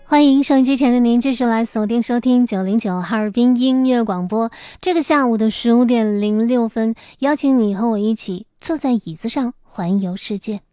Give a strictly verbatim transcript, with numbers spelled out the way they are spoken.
欢迎收音机前的您继续来锁定收听九零九哈尔滨音乐广播。这个下午的十五点零六分，邀请你和我一起坐在椅子上环游世界。